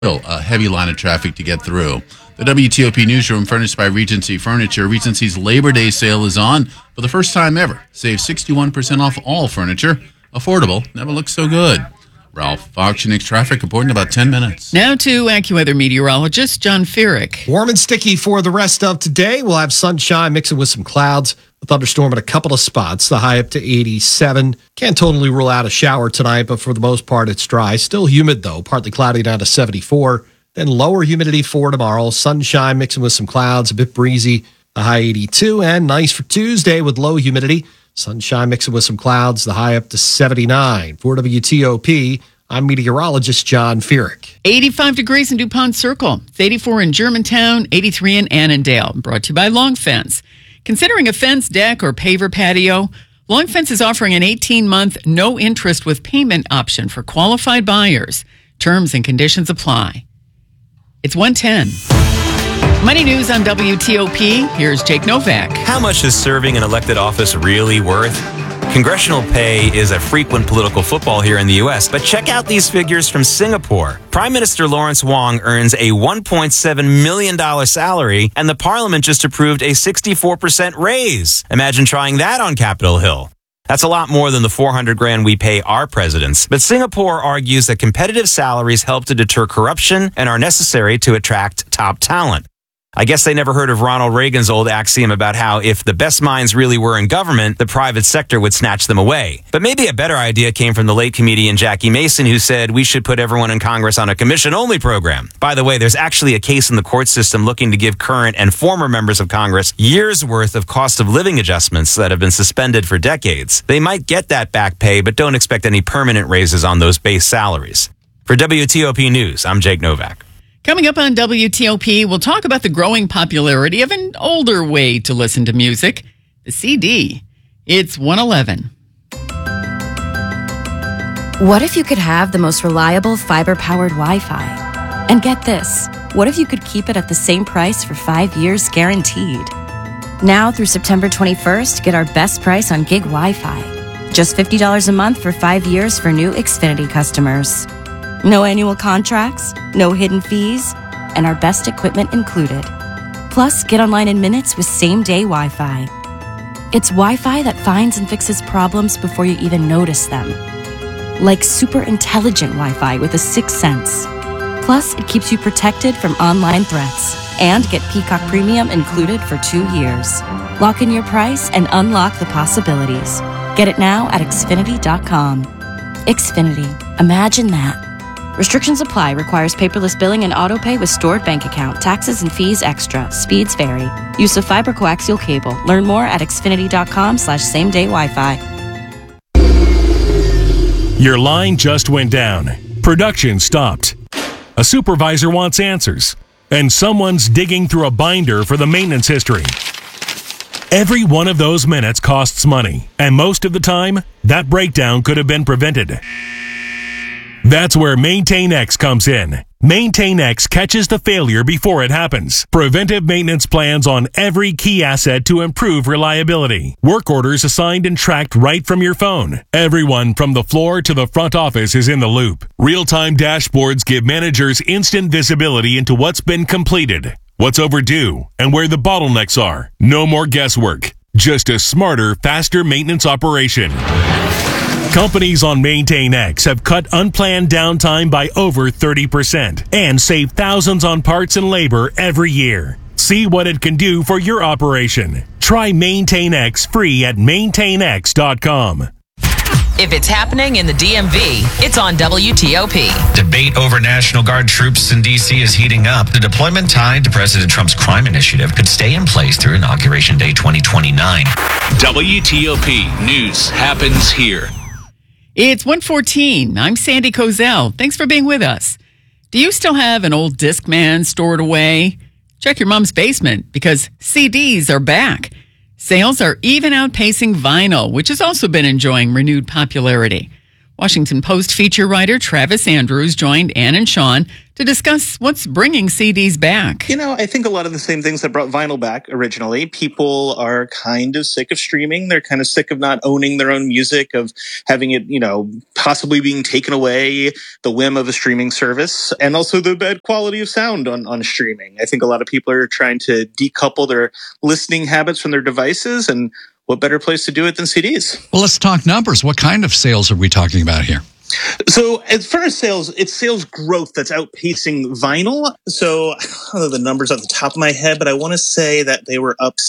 a heavy line of traffic to get through. The WTOP newsroom, furnished by Regency Furniture. Regency's Labor Day sale is on for the first time ever. Save 61% off all furniture. Affordable, never looks so good. Ralph Fox, next traffic report in about 10 minutes. Now to AccuWeather meteorologist John Feerick. Warm and sticky for the rest of today. We'll have sunshine mixing with some clouds. A thunderstorm at a couple of spots, the high up to 87. Can't totally rule out a shower tonight, but for the most part, it's dry. Still humid, though, partly cloudy down to 74. Then lower humidity for tomorrow. Sunshine mixing with some clouds, a bit breezy, the high 82. And nice for Tuesday with low humidity. Sunshine mixing with some clouds, the high up to 79. For WTOP, I'm meteorologist John Feerick. 85 degrees in DuPont Circle. It's 84 in Germantown, 83 in Annandale. Brought to you by Long Fence. Considering a fence, deck, or paver patio, Long Fence is offering an 18-month no-interest with payment option for qualified buyers. Terms and conditions apply. It's 1:10. Money News on WTOP. Here's Jake Novak. How much is serving an elected office really worth? Congressional pay is a frequent political football here in the U.S., but check out these figures from Singapore. Prime Minister Lawrence Wong earns a $1.7 million salary, and the parliament just approved a 64% raise. Imagine trying that on Capitol Hill. That's a lot more than the $400,000 we pay our presidents. But Singapore argues that competitive salaries help to deter corruption and are necessary to attract top talent. I guess they never heard of Ronald Reagan's old axiom about how if the best minds really were in government, the private sector would snatch them away. But maybe a better idea came from the late comedian Jackie Mason, who said we should put everyone in Congress on a commission-only program. By the way, there's actually a case in the court system looking to give current and former members of Congress years' worth of cost of living adjustments that have been suspended for decades. They might get that back pay, but don't expect any permanent raises on those base salaries. For WTOP News, I'm Jake Novak. Coming up on WTOP, we'll talk about the growing popularity of an older way to listen to music, the CD. It's 1:11. What if you could have the most reliable fiber-powered Wi-Fi? And get this, what if you could keep it at the same price for 5 years guaranteed? Now through September 21st, get our best price on gig Wi-Fi. Just $50 a month for 5 years for new Xfinity customers. No annual contracts, no hidden fees, and our best equipment included. Plus, get online in minutes with same-day Wi-Fi. It's Wi-Fi that finds and fixes problems before you even notice them. Like super intelligent Wi-Fi with a sixth sense. Plus, it keeps you protected from online threats. And get Peacock Premium included for 2 years. Lock in your price and unlock the possibilities. Get it now at Xfinity.com. Xfinity. Imagine that. Restrictions apply. Requires paperless billing and autopay with stored bank account. Taxes and fees extra. Speeds vary. Use of fiber coaxial cable. Learn more at Xfinity.com/same-day Wi-Fi. Your line just went down. Production stopped. A supervisor wants answers. And someone's digging through a binder for the maintenance history. Every one of those minutes costs money. And most of the time, that breakdown could have been prevented. That's where MaintainX comes in. MaintainX catches the failure before it happens. Preventive maintenance plans on every key asset to improve reliability. Work orders assigned and tracked right from your phone. Everyone from the floor to the front office is in the loop. Real-time dashboards give managers instant visibility into what's been completed, what's overdue, and where the bottlenecks are. No more guesswork. Just a smarter, faster maintenance operation. Companies on MaintainX have cut unplanned downtime by over 30% and save thousands on parts and labor every year. See what it can do for your operation. Try MaintainX free at maintainx.com. If it's happening in the DMV, it's on WTOP. Debate over National Guard troops in D.C. is heating up. The deployment tied to President Trump's crime initiative could stay in place through Inauguration Day 2029. WTOP News happens here. It's 1:14. I'm Sandy Kozel. Thanks for being with us. Do you still have an old Discman stored away? Check your mom's basement because CDs are back. Sales are even outpacing vinyl, which has also been enjoying renewed popularity. Washington Post feature writer Travis Andrews joined Ann and Sean to discuss what's bringing CDs back. I think a lot of the same things that brought vinyl back originally. People are kind of sick of streaming. They're kind of sick of not owning their own music, of having it, possibly being taken away, the whim of a streaming service, and also the bad quality of sound on streaming. I think a lot of people are trying to decouple their listening habits from their devices, and what better place to do it than CDs? Well, let's talk numbers. What kind of sales are we talking about here? So as far as sales, it's sales growth that's outpacing vinyl. So I don't know the numbers off the top of my head, but I want to say that they were up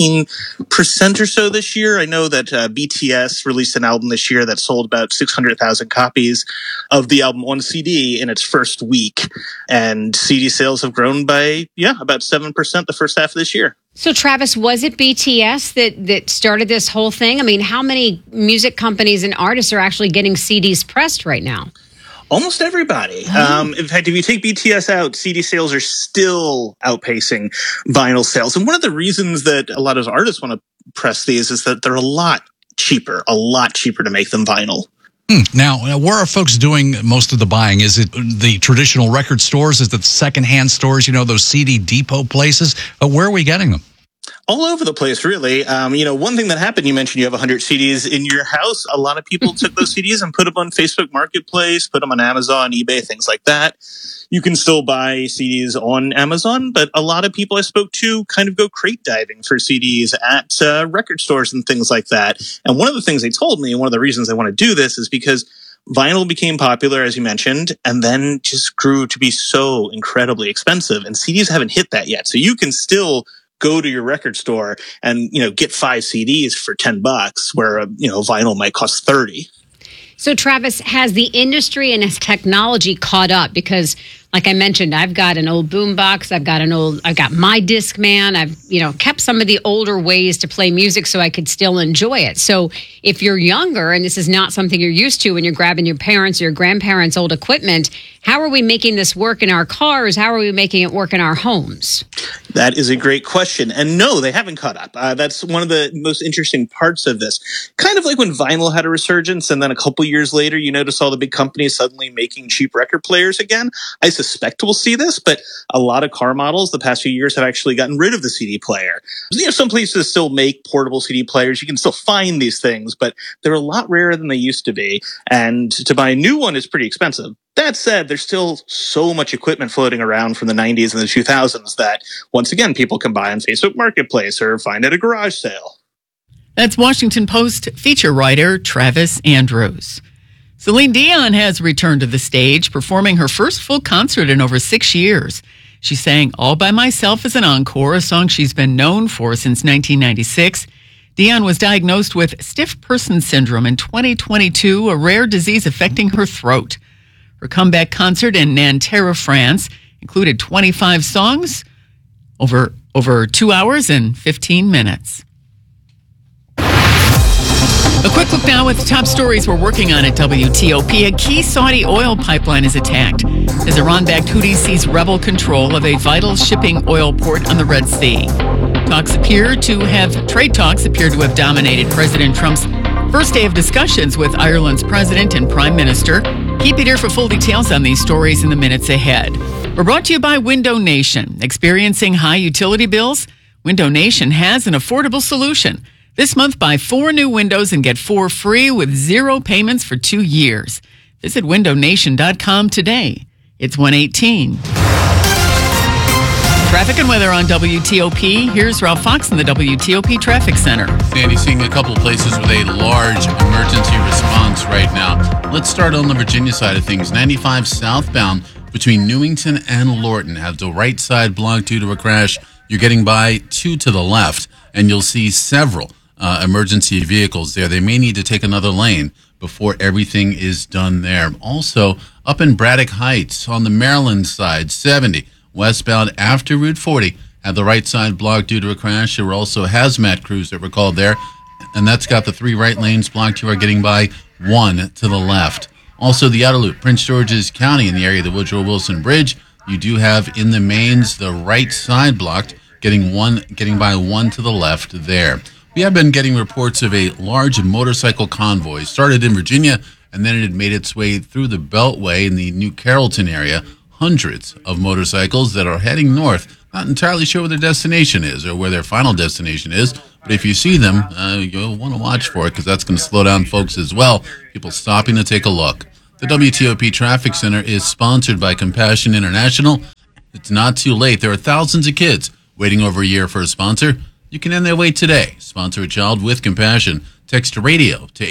16% or so this year. I know that BTS released an album this year that sold about 600,000 copies of the album on CD in its first week. And CD sales have grown by, about 7% the first half of this year. So, Travis, was it BTS that started this whole thing? I mean, how many music companies and artists are actually getting CDs pressed right now? Almost everybody. In fact, if you take BTS out, CD sales are still outpacing vinyl sales. And one of the reasons that a lot of artists want to press these is that they're a lot cheaper to make than vinyl. Now, where are folks doing most of the buying? Is it the traditional record stores? Is it the secondhand stores, those CD depot places? Where are we getting them? All over the place, really. One thing that happened, you mentioned you have 100 CDs in your house. A lot of people took those CDs and put them on Facebook Marketplace, put them on Amazon, eBay, things like that. You can still buy CDs on Amazon, but a lot of people I spoke to kind of go crate diving for CDs at record stores and things like that. And one of the things they told me, and one of the reasons they want to do this, is because vinyl became popular, as you mentioned, and then just grew to be so incredibly expensive. And CDs haven't hit that yet. So you can still go to your record store and, get 5 CDs for $10, where, vinyl might cost 30. So, Travis, has the industry and has technology caught up? Because, like I mentioned, I've got an old boombox. I've got my Discman. I've, kept some of the older ways to play music so I could still enjoy it. So if you're younger and this is not something you're used to when you're grabbing your parents' or your grandparents' old equipment, how are we making this work in our cars? How are we making it work in our homes? That is a great question. And no, they haven't caught up. That's one of the most interesting parts of this. Kind of like when vinyl had a resurgence, and then a couple years later, you notice all the big companies suddenly making cheap record players again. I suspect we'll see this, but a lot of car models the past few years have actually gotten rid of the CD player. Some places still make portable CD players. You can still find these things, but they're a lot rarer than they used to be. And to buy a new one is pretty expensive. That said, there's still so much equipment floating around from the 90s and the 2000s that, once again, people can buy on Facebook Marketplace or find at a garage sale. That's Washington Post feature writer Travis Andrews. Celine Dion has returned to the stage, performing her first full concert in over 6 years. She sang All By Myself as an encore, a song she's been known for since 1996. Dion was diagnosed with stiff person syndrome in 2022, a rare disease affecting her throat. Her comeback concert in Nanterre, France, included 25 songs over 2 hours and 15 minutes. A quick look now at the top stories we're working on at WTOP. A key Saudi oil pipeline is attacked as Iran-backed Houthis seize rebel control of a vital shipping oil port on the Red Sea. Trade talks appear to have dominated President Trump's first day of discussions with Ireland's president and prime minister. Keep it here for full details on these stories in the minutes ahead. We're brought to you by Window Nation. Experiencing high utility bills? Window Nation has an affordable solution. This month, buy 4 new windows and get 4 free with 0 payments for 2 years. Visit windownation.com today. It's 1:18. Traffic and weather on WTOP. Here's Ralph Fox in the WTOP Traffic Center. Sandy, seeing a couple of places with a large emergency response right now. Let's start on the Virginia side of things. 95 southbound between Newington and Lorton have the right side blocked due to a crash. You're getting by 2 to the left, and you'll see several emergency vehicles there. They may need to take another lane before everything is done there. Also, up in Braddock Heights on the Maryland side, 70 westbound after Route 40 had the right side blocked due to a crash. There were also hazmat crews that were called there, and that's got the 3 right lanes blocked. You are getting by 1 to the left. Also, the outer loop, Prince George's County in the area of the Woodrow Wilson Bridge. You do have in the mains the right side blocked, getting by 1 to the left there. We have been getting reports of a large motorcycle convoy started in Virginia and then it had made its way through the Beltway in the New Carrollton area. Hundreds of motorcycles that are heading north. Not entirely sure where their destination is or where their final destination is, but if you see them, you'll want to watch for it because that's going to slow down folks as well. People stopping to take a look. The WTOP Traffic Center is sponsored by Compassion International. It's not too late. There are thousands of kids waiting over a year for a sponsor. You can end their wait today. Sponsor a child with compassion. Text radio to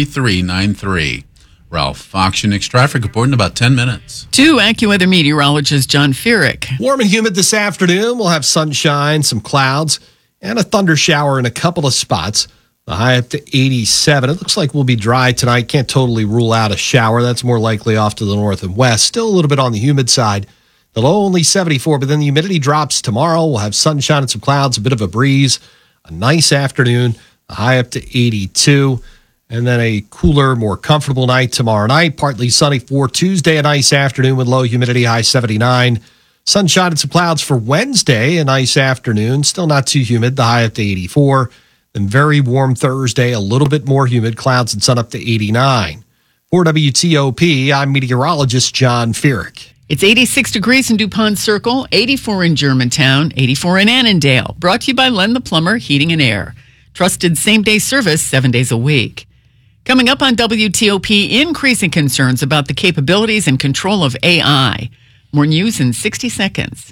83393. Ralph Fox, your next traffic report in about 10 minutes. To AccuWeather meteorologist John Feerick. Warm and humid this afternoon. We'll have sunshine, some clouds, and a thunder shower in a couple of spots. The high up to 87. It looks like we'll be dry tonight. Can't totally rule out a shower. That's more likely off to the north and west. Still a little bit on the humid side. The low only 74, but then the humidity drops tomorrow. We'll have sunshine and some clouds, a bit of a breeze. A nice afternoon. The high up to 82. And then a cooler, more comfortable night tomorrow night. Partly sunny for Tuesday, a nice afternoon with low humidity, high 79. Sunshine and some clouds for Wednesday, a nice afternoon. Still not too humid, the high up to 84. Then very warm Thursday, a little bit more humid, clouds and sun up to 89. For WTOP, I'm meteorologist John Feerick. It's 86 degrees in DuPont Circle, 84 in Germantown, 84 in Annandale. Brought to you by Len the Plumber Heating and Air. Trusted same-day service 7 days a week. Coming up on WTOP, increasing concerns about the capabilities and control of AI. More news in 60 seconds.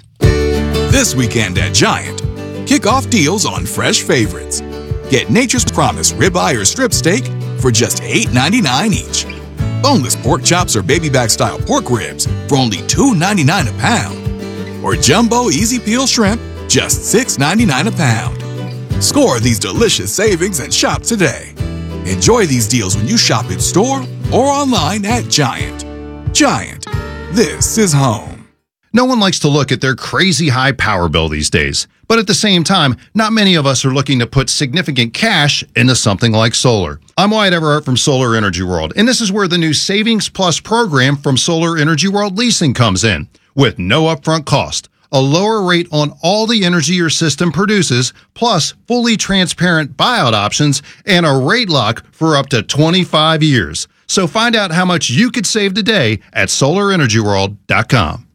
This weekend at Giant, kick off deals on fresh favorites. Get Nature's Promise ribeye or strip steak for just $8.99 each. Boneless pork chops or baby back style pork ribs for only $2.99 a pound. Or jumbo easy peel shrimp, just $6.99 a pound. Score these delicious savings and shop today. Enjoy these deals when you shop in store or online at Giant. Giant, this is home. No one likes to look at their crazy high power bill these days. But at the same time, not many of us are looking to put significant cash into something like solar. I'm Wyatt Everhart from Solar Energy World, and this is where the new Savings Plus program from Solar Energy World Leasing comes in. With no upfront cost, a lower rate on all the energy your system produces, plus fully transparent buyout options, and a rate lock for up to 25 years. So find out how much you could save today at SolarEnergyWorld.com.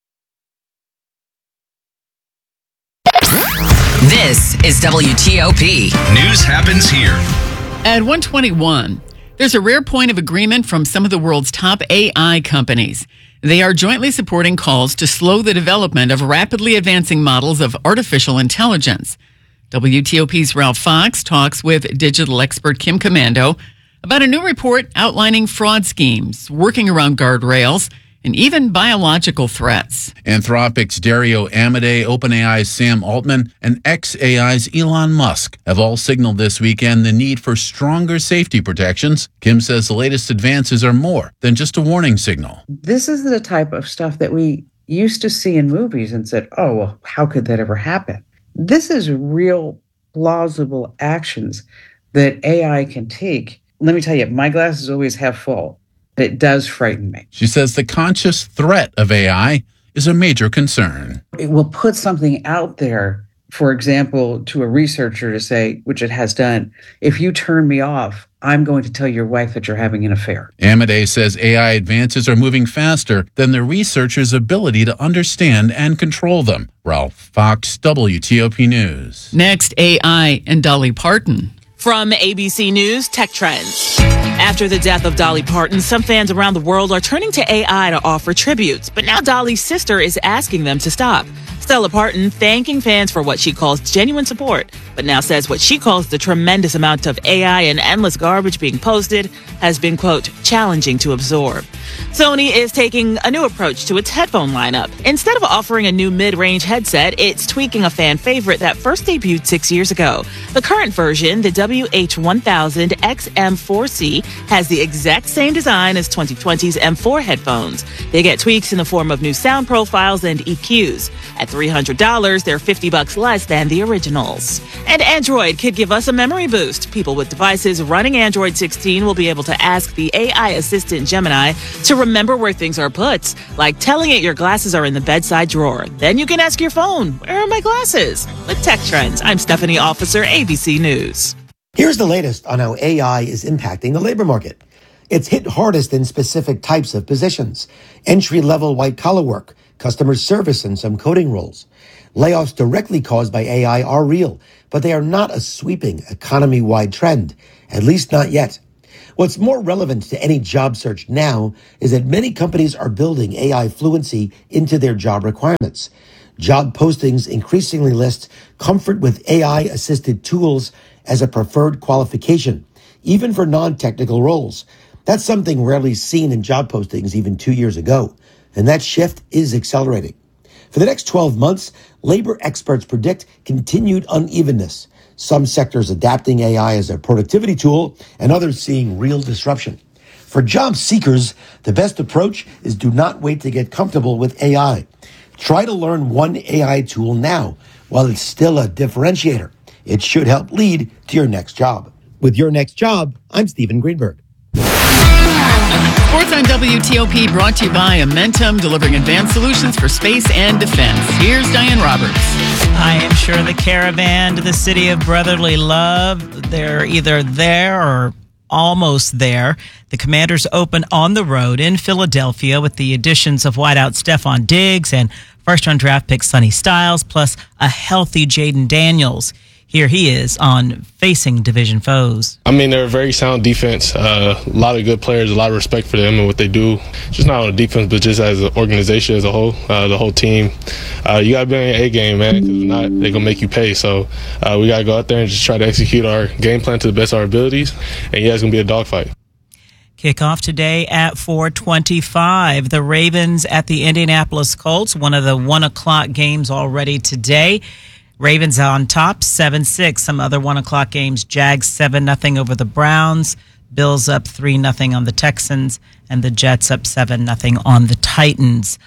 This is WTOP. News happens here. At 121, there's a rare point of agreement from some of the world's top AI companies. They are jointly supporting calls to slow the development of rapidly advancing models of artificial intelligence. WTOP's Ralph Fox talks with digital expert Kim Commando about a new report outlining fraud schemes, working around guardrails, and even biological threats. Anthropic's Dario Amodei, OpenAI's Sam Altman, and xAI's Elon Musk have all signaled this weekend the need for stronger safety protections. Kim says the latest advances are more than just a warning signal. This is the type of stuff that we used to see in movies and said, oh, well, how could that ever happen? This is real plausible actions that AI can take. Let me tell you, my glass is always half full. It does frighten me. She says the conscious threat of AI is a major concern. It will put something out there, for example, to a researcher to say, which it has done, if you turn me off, I'm going to tell your wife that you're having an affair. Amodei says AI advances are moving faster than the researchers' ability to understand and control them. Ralph Fox, WTOP News. Next, AI and Dolly Parton. From ABC News, Tech Trends. After the death of Dolly Parton, some fans around the world are turning to AI to offer tributes. But now Dolly's sister is asking them to stop. Stella Parton thanking fans for what she calls genuine support, but now says what she calls the tremendous amount of AI and endless garbage being posted has been, quote, challenging to absorb. Sony is taking a new approach to its headphone lineup. Instead of offering a new mid-range headset, it's tweaking a fan favorite that first debuted 6 years ago. The current version, the WH-1000 XM4C, has the exact same design as 2020's M4 headphones. They get tweaks in the form of new sound profiles and EQs. At $300, they're $50 less than the originals. And Android could give us a memory boost. People with devices running Android 16 will be able to ask the AI assistant Gemini to remember where things are put, like telling it your glasses are in the bedside drawer. Then you can ask your phone, where are my glasses? With Tech Trends, I'm Stephanie Officer, ABC News. Here's the latest on how AI is impacting the labor market. It's hit hardest in specific types of positions: entry-level white-collar work, customer service, and some coding roles. Layoffs directly caused by AI are real, but they are not a sweeping economy-wide trend, at least not yet. What's more relevant to any job search now is that many companies are building AI fluency into their job requirements. Job postings increasingly list comfort with AI-assisted tools as a preferred qualification, even for non-technical roles. That's something rarely seen in job postings even 2 years ago, and that shift is accelerating. For the next 12 months, labor experts predict continued unevenness, some sectors adapting AI as a productivity tool and others seeing real disruption. For job seekers, the best approach is do not wait to get comfortable with AI. Try to learn one AI tool now while it's still a differentiator. It should help lead to your next job. With Your Next Job, I'm Stephen Greenberg. Sports on WTOP brought to you by Amentum, delivering advanced solutions for space and defense. Here's Diane Roberts. I am sure the caravan to the city of brotherly love, they're either there or almost there. The Commanders open on the road in Philadelphia with the additions of wideout Stephon Diggs and first-round draft pick Sonny Styles, plus a healthy Jaden Daniels. Here he is on facing division foes. I mean, they're a very sound defense. A lot of good players, a lot of respect for them and what they do. Just not on the defense, but just as an organization as a whole, the whole team. You got to be on your A game, man, because if not, they're going to make you pay. So we got to go out there and just try to execute our game plan to the best of our abilities. And yeah, it's going to be a dogfight. Kickoff today at 4:25. The Ravens at the Indianapolis Colts, one of the 1 o'clock games already today. Ravens on top, 7-6. Some other 1 o'clock games, Jags 7-0 over the Browns, Bills up 3-0 on the Texans, and the Jets up 7-0 on the Titans.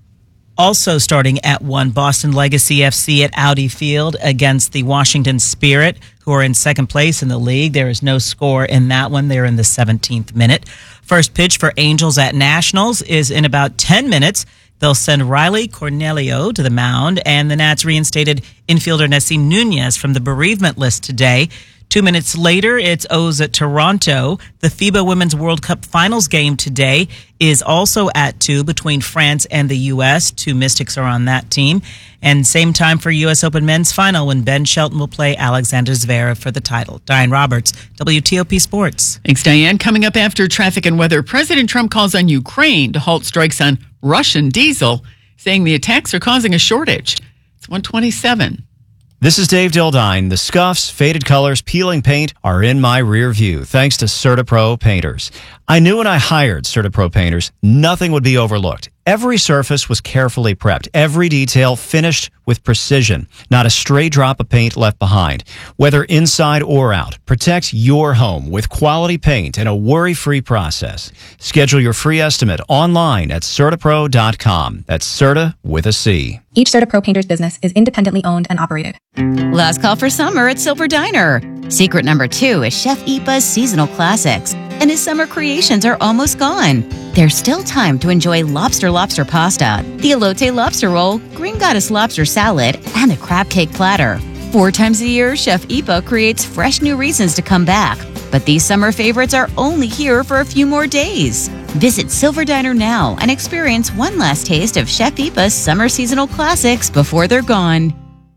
Also starting at 1, Boston Legacy FC at Audi Field against the Washington Spirit, who are in second place in the league. There is no score in that one. They're in the 17th minute. First pitch for Angels at Nationals is in about 10 minutes. They'll send Riley Cornelio to the mound, and the Nats reinstated infielder Nessie Nunez from the bereavement list today. 2 minutes later, it's O's at Toronto. The FIBA Women's World Cup Finals game today is also at 2 between France and the U.S. 2 Mystics are on that team. And same time for U.S. Open Men's Final when Ben Shelton will play Alexander Zverev for the title. Diane Roberts, WTOP Sports. Thanks, Diane. Coming up after traffic and weather, President Trump calls on Ukraine to halt strikes on Russian diesel, saying the attacks are causing a shortage. It's 1:27. This is Dave Dildine. The scuffs, faded colors, peeling paint are in my rear view, thanks to CertaPro painters. I knew when I hired CertaPro painters, nothing would be overlooked. Every surface was carefully prepped, every detail finished with precision. Not a stray drop of paint left behind. Whether inside or out, protect your home with quality paint and a worry-free process. Schedule your free estimate online at CertaPro.com. That's Certa with a C. Each CertaPro painter's business is independently owned and operated. Last call for summer at Silver Diner. Secret number 2 is Chef Ipa's seasonal classics, and his summer creations are almost gone. There's still time to enjoy lobster pasta, the elote lobster roll, green goddess lobster salad, and the crab cake platter. 4 times a year, Chef Ipa creates fresh new reasons to come back. But these summer favorites are only here for a few more days. Visit Silver Diner now and experience one last taste of Chef Ipa's summer seasonal classics before they're gone.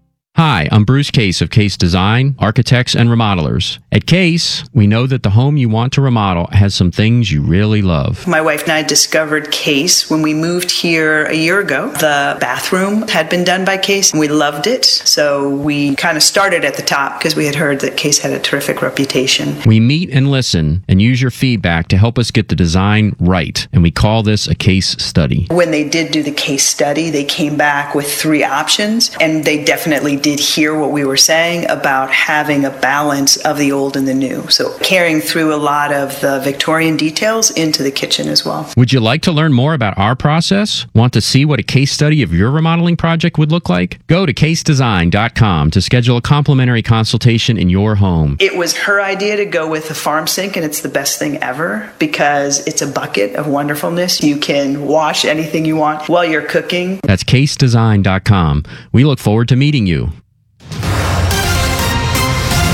Hi, I'm Bruce Case of Case Design, Architects and Remodelers. At Case, we know that the home you want to remodel has some things you really love. My wife and I discovered Case when we moved here a year ago. The bathroom had been done by Case, and we loved it. So we kind of started at the top because we had heard that Case had a terrific reputation. We meet and listen and use your feedback to help us get the design right, and we call this a case study. When they did do the case study, they came back with 3 options, and they definitely did hear what we were saying about having a balance of the old and the new. So carrying through a lot of the Victorian details into the kitchen as well. Would you like to learn more about our process? Want to see what a case study of your remodeling project would look like? Go to casedesign.com to schedule a complimentary consultation in your home. It was her idea to go with a farm sink, and it's the best thing ever because it's a bucket of wonderfulness. You can wash anything you want while you're cooking. That's casedesign.com. We look forward to meeting you.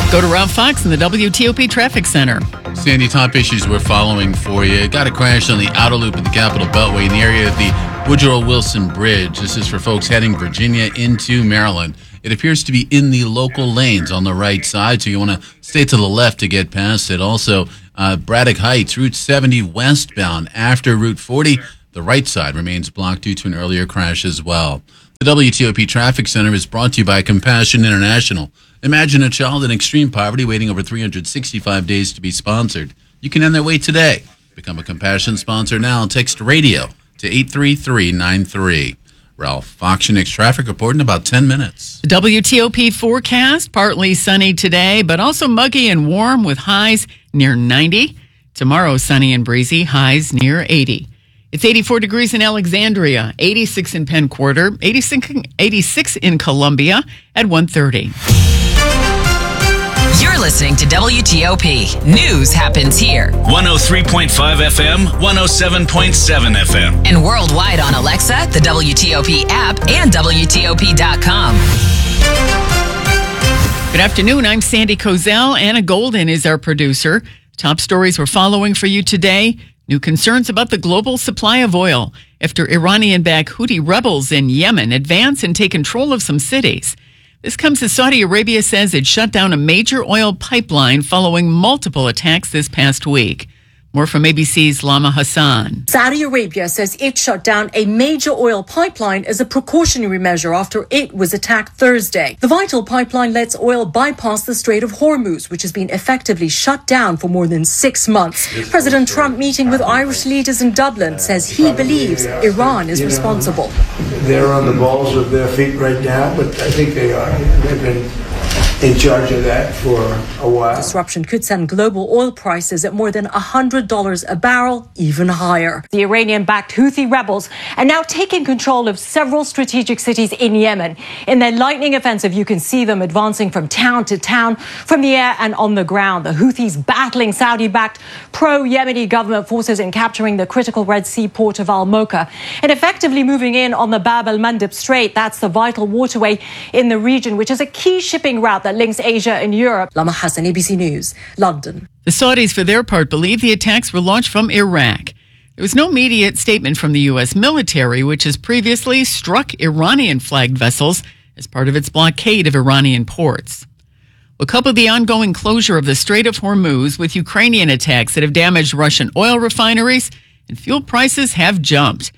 Go to Ralph Fox in the WTOP Traffic Center. Sandy, top issues we're following for you. Got a crash on the outer loop of the Capitol Beltway in the area of the Woodrow Wilson Bridge. This is for folks heading Virginia into Maryland. It appears to be in the local lanes on the right side, so you want to stay to the left to get past it. Also, Braddock Heights, Route 70 westbound after Route 40. The right side remains blocked due to an earlier crash as well. The WTOP Traffic Center is brought to you by Compassion International. Imagine a child in extreme poverty waiting over 365 days to be sponsored. You can end their wait today. Become a Compassion sponsor now. Text RADIO to 83393. Ralph Fox, your next traffic report in about 10 minutes. The WTOP forecast, partly sunny today, but also muggy and warm with highs near 90. Tomorrow, sunny and breezy, highs near 80. It's 84 degrees in Alexandria, 86 in Penn Quarter, 86 in Columbia at 1:30. You're listening to WTOP. News happens here. 103.5 FM, 107.7 FM. And worldwide on Alexa, the WTOP app, and WTOP.com. Good afternoon. I'm Sandy Kozel. Anna Golden is our producer. Top stories we're following for you today. New concerns about the global supply of oil after Iranian-backed Houthi rebels in Yemen advance and take control of some cities. This comes as Saudi Arabia says it shut down a major oil pipeline following multiple attacks this past week. More from ABC's Lama Hassan. Saudi Arabia says it shut down a major oil pipeline as a precautionary measure after it was attacked Thursday. The vital pipeline lets oil bypass the Strait of Hormuz, which has been effectively shut down for more than 6 months. President Trump, meeting with Irish leaders in Dublin, says he believes Iran is responsible. They're on the balls of their feet right now, but I think they are. They've been in charge of that for a while. Disruption could send global oil prices at more than $100 a barrel, even higher. The Iranian-backed Houthi rebels are now taking control of several strategic cities in Yemen. In their lightning offensive, you can see them advancing from town to town, from the air and on the ground. The Houthis battling Saudi-backed pro-Yemeni government forces in capturing the critical Red Sea port of Al-Mocha and effectively moving in on the Bab el-Mandeb Strait. That's the vital waterway in the region, which is a key shipping route that links Asia and Europe. Lama Hassan, ABC News, London. The Saudis, for their part, believe the attacks were launched from Iraq. There was no immediate statement from the U.S. military, which has previously struck Iranian-flagged vessels as part of its blockade of Iranian ports. We'll couple the ongoing closure of the Strait of Hormuz with Ukrainian attacks that have damaged Russian oil refineries, and fuel prices have jumped.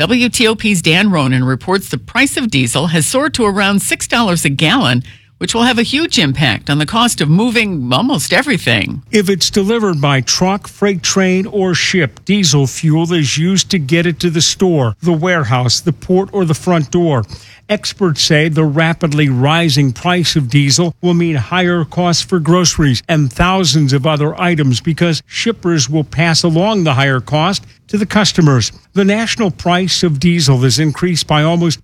WTOP's Dan Ronan reports the price of diesel has soared to around $6 a gallon, which will have a huge impact on the cost of moving almost everything. If it's delivered by truck, freight train, or ship, diesel fuel is used to get it to the store, the warehouse, the port, or the front door. Experts say the rapidly rising price of diesel will mean higher costs for groceries and thousands of other items because shippers will pass along the higher cost to the customers. The national price of diesel has increased by almost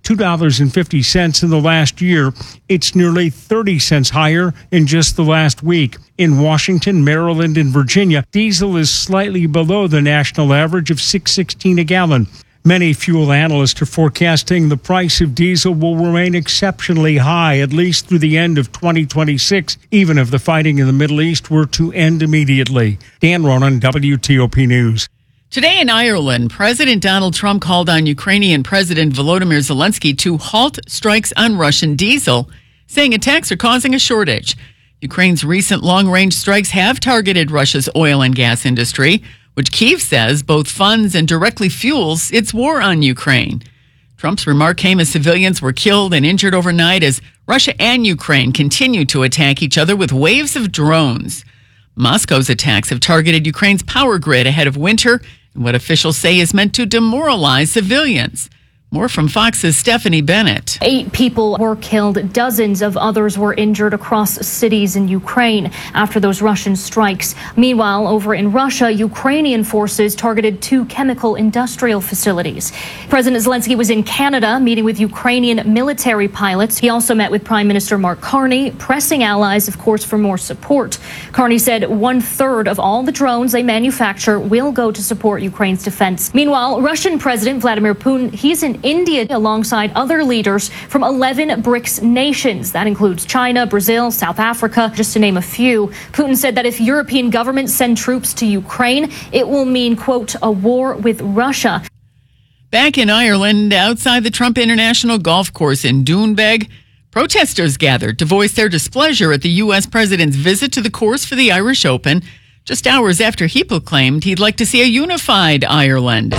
$2.50 in the last year. It's nearly 30 cents higher in just the last week. In Washington, Maryland, and Virginia, diesel is slightly below the national average of $6.16 a gallon. Many fuel analysts are forecasting the price of diesel will remain exceptionally high at least through the end of 2026, even if the fighting in the Middle East were to end immediately. Dan Ronan, WTOP News. Today in Ireland, President Donald Trump called on Ukrainian President Volodymyr Zelensky to halt strikes on Russian diesel, saying attacks are causing a shortage. Ukraine's recent long-range strikes have targeted Russia's oil and gas industry, which Kyiv says both funds and directly fuels its war on Ukraine. Trump's remark came as civilians were killed and injured overnight as Russia and Ukraine continue to attack each other with waves of drones. Moscow's attacks have targeted Ukraine's power grid ahead of winter in what officials say is meant to demoralize civilians. More from Fox's Stephanie Bennett. 8 people were killed. Dozens of others were injured across cities in Ukraine after those Russian strikes. Meanwhile, over in Russia, Ukrainian forces targeted 2 chemical industrial facilities. President Zelensky was in Canada meeting with Ukrainian military pilots. He also met with Prime Minister Mark Carney, pressing allies, of course, for more support. Carney said 1/3 of all the drones they manufacture will go to support Ukraine's defense. Meanwhile, Russian President Vladimir Putin, he's in in India alongside other leaders from 11 BRICS nations. That includes China, Brazil, South Africa, just to name a few. Putin said that if European governments send troops to Ukraine, it will mean, quote, a war with Russia. Back in Ireland, outside the Trump International Golf Course in Doonbeg, protesters gathered to voice their displeasure at the U.S. president's visit to the course for the Irish Open, just hours after he proclaimed he'd like to see a unified Ireland.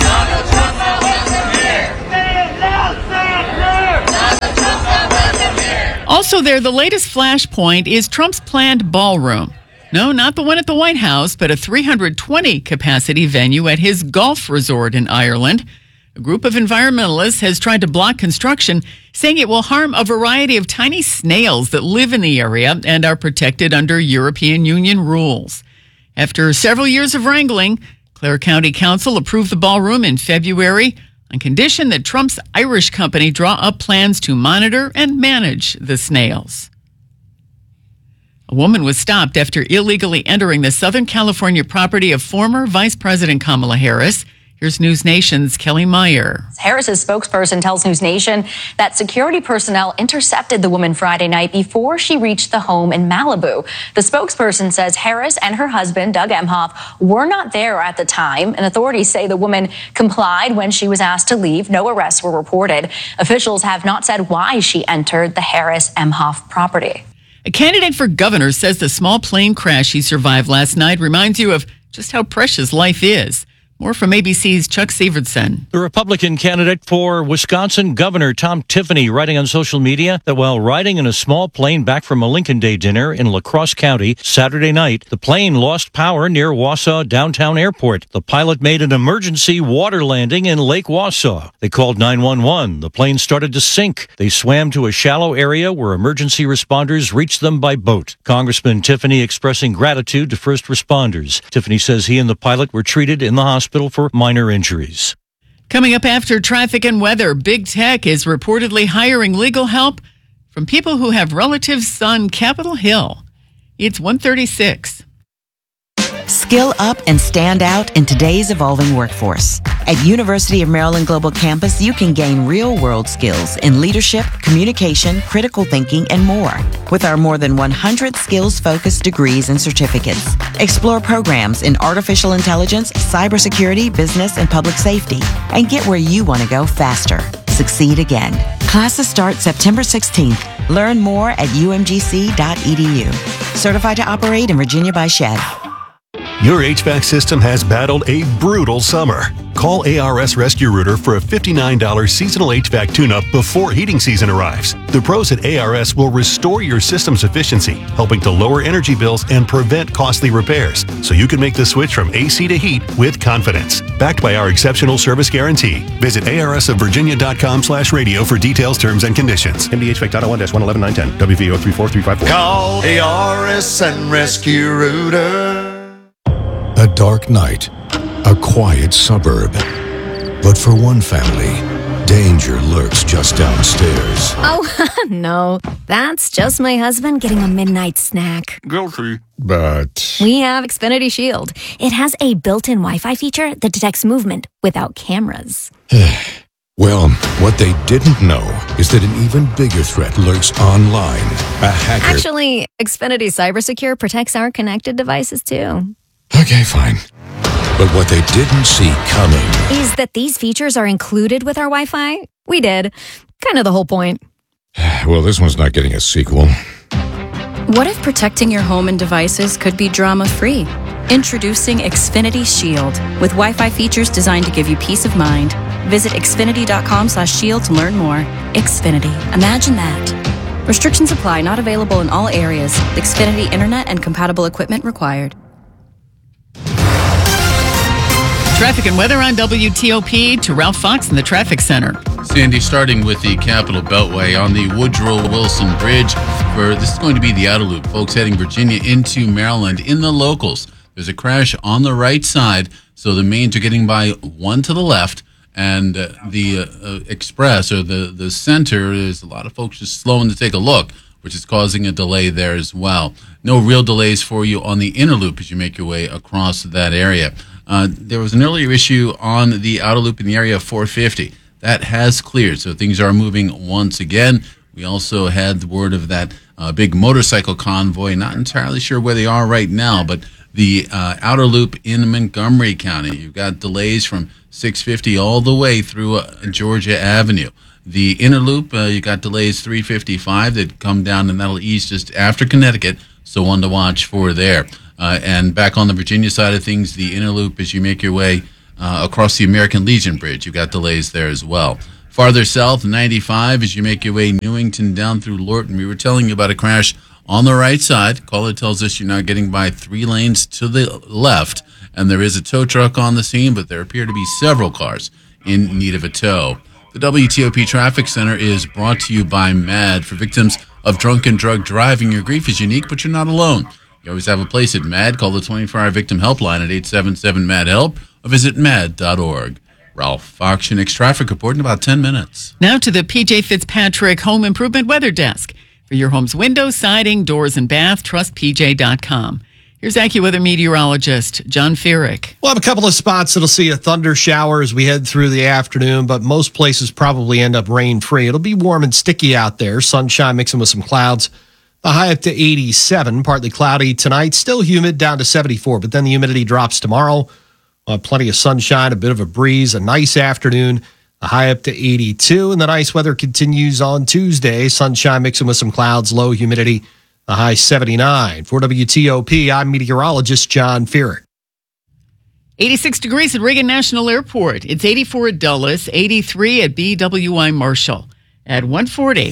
Also there, the latest flashpoint is Trump's planned ballroom. No, not the one at the White House, but a 320-capacity venue at his golf resort in Ireland. A group of environmentalists has tried to block construction, saying it will harm a variety of tiny snails that live in the area and are protected under European Union rules. After several years of wrangling, Clare County Council approved the ballroom in February on condition that Trump's Irish company draw up plans to monitor and manage the snails. A woman was stopped after illegally entering the Southern California property of former Vice President Kamala Harris. Here's News Nation's Kelly Meyer. Harris's spokesperson tells News Nation that security personnel intercepted the woman Friday night before she reached the home in Malibu. The spokesperson says Harris and her husband, Doug Emhoff, were not there at the time, and authorities say the woman complied when she was asked to leave. No arrests were reported. Officials have not said why she entered the Harris-Emhoff property. A candidate for governor says the small plane crash he survived last night reminds you of just how precious life is. More from ABC's Chuck Severson. The Republican candidate for Wisconsin Governor Tom Tiffany writing on social media that while riding in a small plane back from a Lincoln Day dinner in La Crosse County Saturday night, the plane lost power near Wausau Downtown Airport. The pilot made an emergency water landing in Lake Wausau. They called 911. The plane started to sink. They swam to a shallow area where emergency responders reached them by boat. Congressman Tiffany expressing gratitude to first responders. Tiffany says he and the pilot were treated in the hospital for minor injuries. Coming up after traffic and weather, Big Tech is reportedly hiring legal help from people who have relatives on Capitol Hill. It's 1:36. Skill up and stand out in today's evolving workforce. At University of Maryland Global Campus, you can gain real-world skills in leadership, communication, critical thinking, and more. With our more than 100 skills-focused degrees and certificates. Explore programs in artificial intelligence, cybersecurity, business, and public safety. And get where you want to go faster. Succeed again. Classes start September 16th. Learn more at umgc.edu. Certified to operate in Virginia by Chev. Your HVAC system has battled a brutal summer. Call ARS Rescue Rooter for a $59 seasonal HVAC tune-up before heating season arrives. The pros at ARS will restore your system's efficiency, helping to lower energy bills and prevent costly repairs, so you can make the switch from AC to heat with confidence. Backed by our exceptional service guarantee. Visit arsofvirginia.com/radio for details, terms, and conditions. MDHVAC.01-119110, WV034354. Call ARS and Rescue Rooter. A dark night, a quiet suburb. But for one family, danger lurks just downstairs. Oh, no. That's just my husband getting a midnight snack. Guilty. But We have Xfinity Shield. It has a built-in Wi-Fi feature that detects movement without cameras. well, what they didn't know is that an even bigger threat lurks online. A hacker. Actually, Xfinity CyberSecure protects our connected devices too. Okay, fine. But what they didn't see coming is that these features are included with our Wi-Fi. We did. Kind of the whole point. Well, this one's not getting a sequel. What if protecting your home and devices could be drama-free? Introducing Xfinity Shield with Wi-Fi features designed to give you peace of mind. Visit xfinity.com/shield to learn more. Xfinity. Imagine that. Restrictions apply. Not available in all areas. Xfinity Internet and compatible equipment required. Traffic and weather on WTOP to Ralph Fox in the traffic center. Sandy, starting with the Capitol Beltway on the Woodrow Wilson Bridge. This is going to be the outer loop. Folks heading Virginia into Maryland in the locals. There's a crash on the right side, so the mains are getting by one to the left, and the express or the center is a lot of folks just slowing to take a look, which is causing a delay there as well. No real delays for you on the inner loop as you make your way across that area. There was an earlier issue on the outer loop in the area of 450. that has cleared. So things are moving once again. We also had the word of that big motorcycle convoy. Not entirely sure where they are right now, but the outer loop in Montgomery County. You've got delays from 650 all the way through Georgia Avenue. The inner loop, you got delays 355 that come down, and that'll ease just after Connecticut, so one to watch for there. And back on the Virginia side of things, the inner loop, as you make your way across the American Legion Bridge, you've got delays there as well. Farther south, 95, as you make your way Newington down through Lorton. We were telling you about a crash on the right side. Caller tells us you're now getting by 3 lanes to the left, and there is a tow truck on the scene, but there appear to be several cars in need of a tow. The WTOP Traffic Center is brought to you by MAD. For victims of drunk and drug driving, your grief is unique, but you're not alone. You always have a place at MAD. Call the 24-hour victim helpline at 877-MAD-HELP or visit mad.org. Ralph Fox, your next traffic report in about 10 minutes. Now to the PJ Fitzpatrick Home Improvement Weather Desk. For your home's windows, siding, doors, and bath, trust PJ.com. Here's AccuWeather meteorologist John Feerick. We'll have a couple of spots that'll see a thunder shower as we head through the afternoon, but most places probably end up rain-free. It'll be warm and sticky out there, sunshine mixing with some clouds. The high up to 87, partly cloudy tonight, still humid down to 74, but then the humidity drops tomorrow. Plenty of sunshine, a bit of a breeze, a nice afternoon. The high up to 82, and the nice weather continues on Tuesday. Sunshine mixing with some clouds, low humidity, the high 79. For WTOP, I'm meteorologist John Feerick. 86 degrees at Reagan National Airport. It's 84 at Dulles, 83 at BWI Marshall. At 140.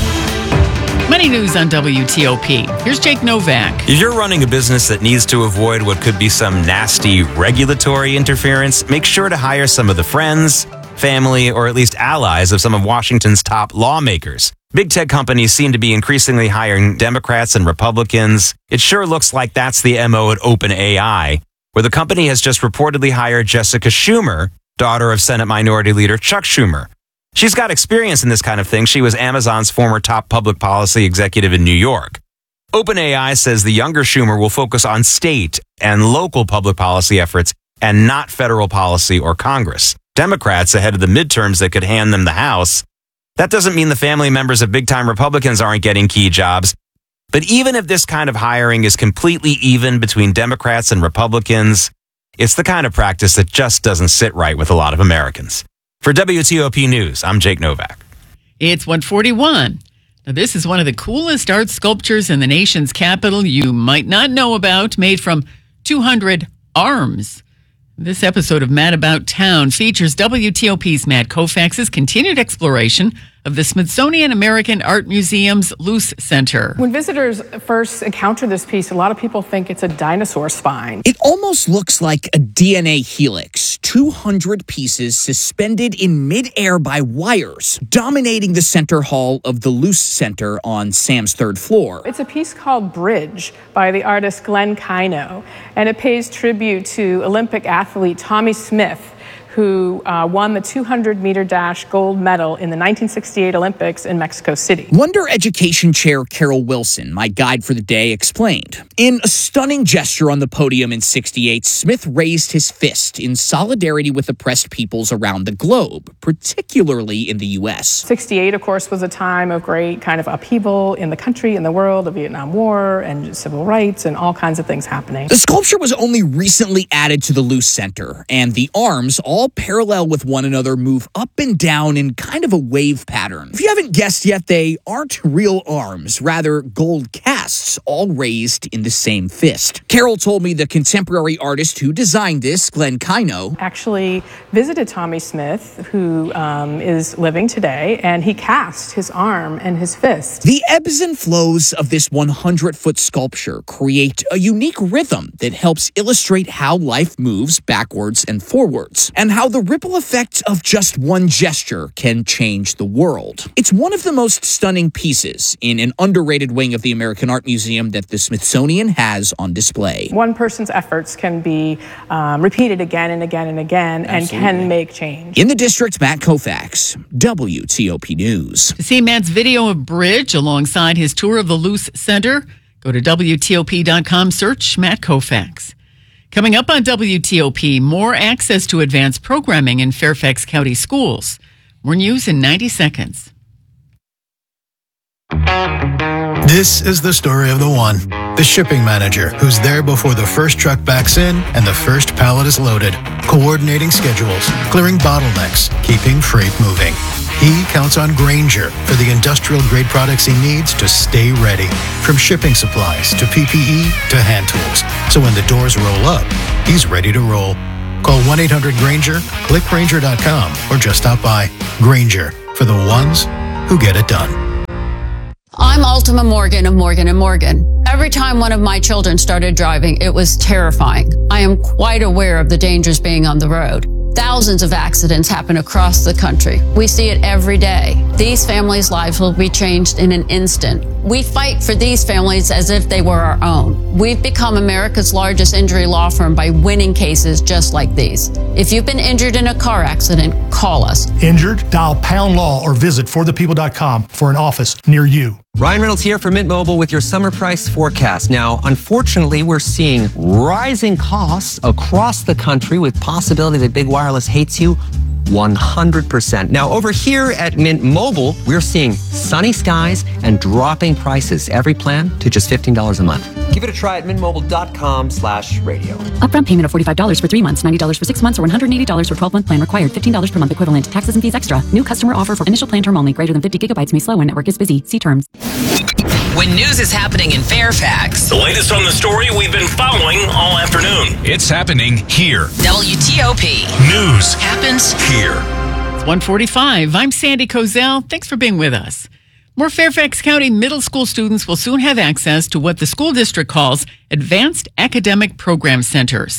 Money news on WTOP. Here's Jake Novak. If you're running a business that needs to avoid what could be some nasty regulatory interference, make sure to hire some of the friends, family, or at least allies of some of Washington's top lawmakers. Big tech companies seem to be increasingly hiring Democrats and Republicans. It sure looks like that's the MO at OpenAI, where the company has just reportedly hired Jessica Schumer, daughter of Senate Minority Leader Chuck Schumer. She's got experience in this kind of thing. She was Amazon's former top public policy executive in New York. OpenAI says the younger Schumer will focus on state and local public policy efforts and not federal policy or Congress. Democrats ahead of the midterms that could hand them the House. That doesn't mean the family members of big-time Republicans aren't getting key jobs. But even if this kind of hiring is completely even between Democrats and Republicans, it's the kind of practice that just doesn't sit right with a lot of Americans. For WTOP News, I'm Jake Novak. It's 141. Now, this is one of the coolest art sculptures in the nation's capital you might not know about, made from 200 arms. This episode of Mad About Town features WTOP's Matt Koufax's continued exploration of the Smithsonian American Art Museum's Luce Center. When visitors first encounter this piece, a lot of people think it's a dinosaur spine. It almost looks like a DNA helix. 200 pieces suspended in midair by wires, dominating the center hall of the Luce Center on Sam's third floor. It's a piece called Bridge by the artist Glenn Kino, and it pays tribute to Olympic athlete Tommy Smith, who won the 200-meter dash gold medal in the 1968 Olympics in Mexico City. Wonder Education Chair Carol Wilson, my guide for the day, explained. In a stunning gesture on the podium in 68, Smith raised his fist in solidarity with oppressed peoples around the globe, particularly in the U.S. 68, of course, was a time of great kind of upheaval in the country, in the world, the Vietnam War, and civil rights, and all kinds of things happening. The sculpture was only recently added to the Luce Center, and the arms, all parallel with one another, move up and down in kind of a wave pattern. If you haven't guessed yet, they aren't real arms, rather gold casts, all raised in the same fist. Carol told me the contemporary artist who designed this, Glenn Kino, actually visited Tommy Smith, who is living today, and he cast his arm and his fist. The ebbs and flows of this 100-foot sculpture create a unique rhythm that helps illustrate how life moves backwards and forwards, and how the ripple effect of just one gesture can change the world. It's one of the most stunning pieces in an underrated wing of the American Art Museum that the Smithsonian has on display. One person's efforts can be repeated again and again and again. Absolutely. And can make change. In the district, Matt Koufax, WTOP News. To see Matt's video of Bridge alongside his tour of the Luce Center, go to WTOP.com, search Matt Koufax. Coming up on WTOP, more access to advanced programming in Fairfax County schools. More news in 90 seconds. This is the story of the one, the shipping manager, who's there before the first truck backs in and the first pallet is loaded, coordinating schedules, clearing bottlenecks, keeping freight moving. He counts on Grainger for the industrial-grade products he needs to stay ready, from shipping supplies to PPE to hand tools. So when the doors roll up, he's ready to roll. Call 1-800-GRAINGER, click Grainger.com, or just stop by. Grainger, for the ones who get it done. I'm Ultima Morgan of Morgan & Morgan. Every time one of my children started driving, it was terrifying. I am quite aware of the dangers being on the road. Thousands of accidents happen across the country. We see it every day. These families' lives will be changed in an instant. We fight for these families as if they were our own. We've become America's largest injury law firm by winning cases just like these. If you've been injured in a car accident, call us. Injured? Dial #law or visit forthepeople.com for an office near you. Ryan Reynolds here for Mint Mobile with your summer price forecast. Now, unfortunately, we're seeing rising costs across the country with possibility that big wireless hates you 100%. Now, over here at Mint Mobile, we're seeing sunny skies and dropping prices. Every plan to just $15 a month. Give it a try at mintmobile.com/radio. Upfront payment of $45 for 3 months, $90 for 6 months, or $180 for 12-month plan required. $15 per month equivalent. Taxes and fees extra. New customer offer for initial plan term only. Greater than 50 gigabytes may slow when network is busy. See terms. When news is happening in Fairfax, the latest on the story we've been following all afternoon. It's happening here. WTOP. News happens here. It's 1:45. I'm Sandy Kozel. Thanks for being with us. More Fairfax County middle school students will soon have access to what the school district calls Advanced Academic Program Centers.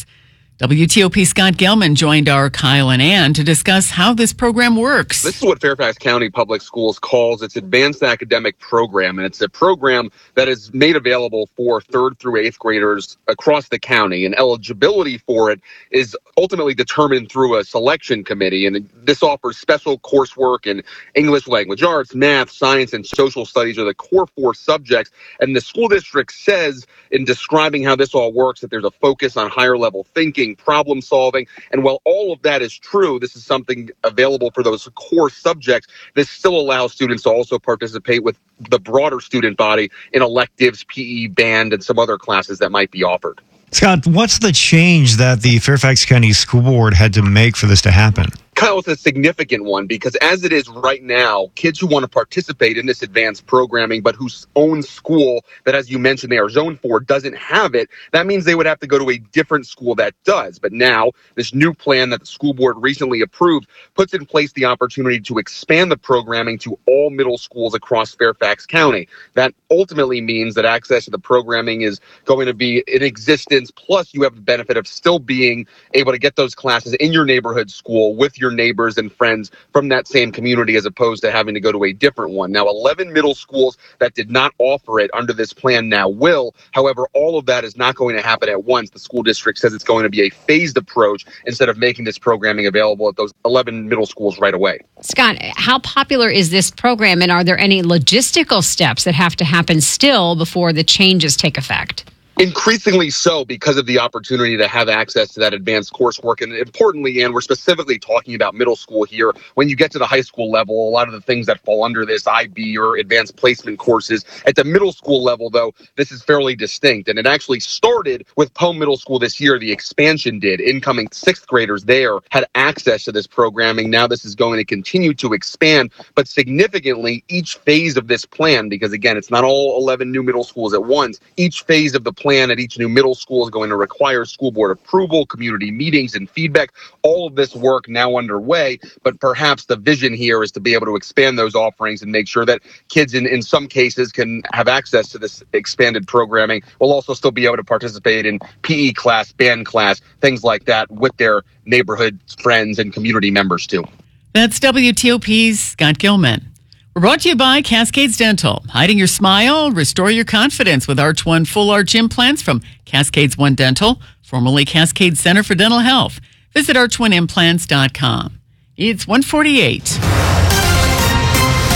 WTOP Scott Gelman joined our Kyle and Ann to discuss how this program works. This is what Fairfax County Public Schools calls its Advanced Academic Program, and it's a program that is made available for 3rd through 8th graders across the county, and eligibility for it is ultimately determined through a selection committee, and this offers special coursework in English language arts, math, science, and social studies are the core 4 subjects, and the school district says in describing how this all works that there's a focus on higher level thinking, problem solving, and while all of that is true, this is something available for those core subjects. This still allows students to also participate with the broader student body in electives, PE, band, and some other classes that might be offered. Scott, what's the change that the Fairfax County School Board had to make for this to happen? Kyle, it's a significant one because as it is right now, kids who want to participate in this advanced programming but whose own school that, as you mentioned, they are zoned for doesn't have it, that means they would have to go to a different school that does. But now, this new plan that the school board recently approved puts in place the opportunity to expand the programming to all middle schools across Fairfax County. That ultimately means that access to the programming is going to be in existence, plus you have the benefit of still being able to get those classes in your neighborhood school with your neighbors and friends from that same community as opposed to having to go to a different one. Now, 11 middle schools that did not offer it under this plan now will. However, all of that is not going to happen at once. The school district says it's going to be a phased approach instead of making this programming available at those 11 middle schools right away. Scott, how popular is this program, and are there any logistical steps that have to happen still before the changes take effect? Increasingly so because of the opportunity to have access to that advanced coursework. And importantly, and we're specifically talking about middle school here, when you get to the high school level, a lot of the things that fall under this IB or advanced placement courses. At the middle school level, though, this is fairly distinct. And it actually started with Poe Middle School this year. The expansion did. Incoming 6th graders there had access to this programming. Now this is going to continue to expand, but significantly each phase of this plan, because again, it's not all 11 new middle schools at once, each phase of the plan at each new middle school is going to require school board approval, community meetings, and feedback. All of this work now underway, but perhaps the vision here is to be able to expand those offerings and make sure that kids in some cases can have access to this expanded programming. Will also still be able to participate in PE class, band class, things like that with their neighborhood friends and community members too. That's WTOP's Scott Gilman. We're brought to you by Cascades Dental. Hiding your smile, restore your confidence with Arch One Full Arch Implants from Cascades One Dental, formerly Cascade Center for Dental Health. Visit arch1implants.com. It's 1:48.